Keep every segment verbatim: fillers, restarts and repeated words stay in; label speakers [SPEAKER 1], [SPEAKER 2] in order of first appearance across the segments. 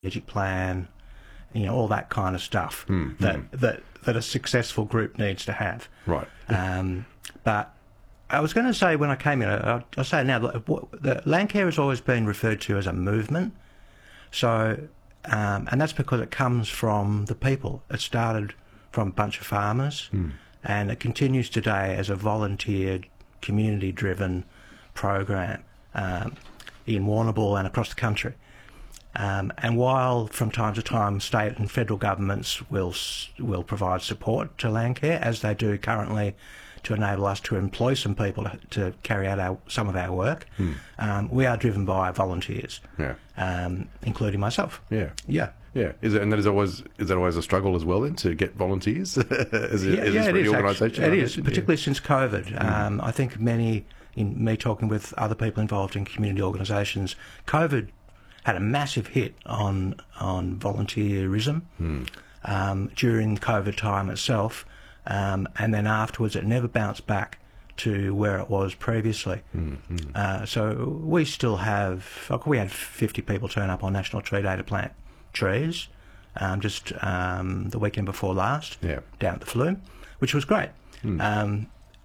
[SPEAKER 1] strategic plan, you know, all that kind of stuff
[SPEAKER 2] mm,
[SPEAKER 1] that,
[SPEAKER 2] mm.
[SPEAKER 1] that that a successful group needs to have.
[SPEAKER 2] Right.
[SPEAKER 1] Um, but I was going to say when I came in, I'll, I'll say now, the Landcare has always been referred to as a movement. So, um, and that's because it comes from the people. It started from a bunch of farmers,
[SPEAKER 2] mm.
[SPEAKER 1] and it continues today as a volunteered, community-driven program um, in Warrnambool and across the country. Um, and while from time to time state and federal governments will will provide support to Landcare, as they do currently, to enable us to employ some people to, to carry out our, some of our work,
[SPEAKER 2] mm.
[SPEAKER 1] um, we are driven by volunteers,
[SPEAKER 2] yeah.
[SPEAKER 1] um, including myself.
[SPEAKER 2] Yeah,
[SPEAKER 1] yeah,
[SPEAKER 2] yeah. Is it, and that is always is that always a struggle as well then to get volunteers? is it,
[SPEAKER 1] yeah,
[SPEAKER 2] is
[SPEAKER 1] yeah,
[SPEAKER 2] it
[SPEAKER 1] it is.
[SPEAKER 2] organisation?
[SPEAKER 1] It is, particularly
[SPEAKER 2] yeah.
[SPEAKER 1] since COVID.
[SPEAKER 2] Mm.
[SPEAKER 1] Um, I think many, in me talking with other people involved in community organisations, COVID had a massive hit on on volunteerism
[SPEAKER 2] mm.
[SPEAKER 1] um, during COVID time itself, um, and then afterwards it never bounced back to where it was previously.
[SPEAKER 2] Mm, mm.
[SPEAKER 1] Uh, so we still have, like we had fifty people turn up on National Tree Day to plant trees um, just um, the weekend before last
[SPEAKER 2] yeah.
[SPEAKER 1] down at the Flume, which was great.
[SPEAKER 2] Mm.
[SPEAKER 1] Um,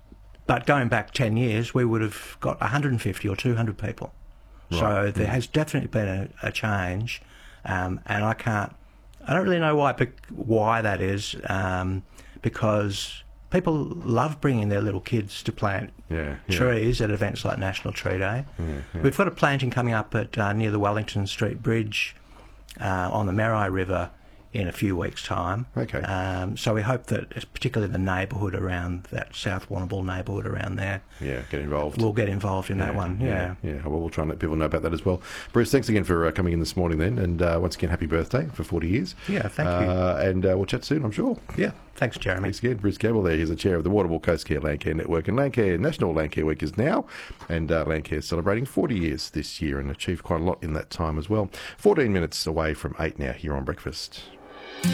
[SPEAKER 1] but going back ten years, we would have got one hundred fifty or two hundred people.
[SPEAKER 2] Right.
[SPEAKER 1] So there
[SPEAKER 2] mm.
[SPEAKER 1] has definitely been a, a change, um, and I can't, I don't really know why why that is, um, because people love bringing their little kids to plant
[SPEAKER 2] yeah, yeah.
[SPEAKER 1] trees at events like National Tree Day.
[SPEAKER 2] Yeah, yeah.
[SPEAKER 1] We've got a planting coming up at uh, near the Wellington Street Bridge uh, on the Marai River in a few weeks' time.
[SPEAKER 2] Okay.
[SPEAKER 1] Um, so we hope that, particularly the neighbourhood around that South Warrnambool neighbourhood around there,
[SPEAKER 2] yeah, get involved.
[SPEAKER 1] We'll get involved in
[SPEAKER 2] yeah,
[SPEAKER 1] that one. Yeah.
[SPEAKER 2] yeah, yeah. Well, we'll try and let people know about that as well. Bruce, thanks again for uh, coming in this morning, then, and uh, once again, happy birthday for forty years.
[SPEAKER 1] Yeah, thank
[SPEAKER 2] uh,
[SPEAKER 1] you.
[SPEAKER 2] And uh, we'll chat soon, I'm sure.
[SPEAKER 1] Yeah, thanks, Jeremy.
[SPEAKER 2] Thanks again, Bruce Campbell. There, he's the chair of the Warrnambool Coast Care Landcare Network, and Landcare National Landcare Week is now, and uh, Landcare is celebrating forty years this year and achieved quite a lot in that time as well. fourteen minutes away from eight now here on Breakfast.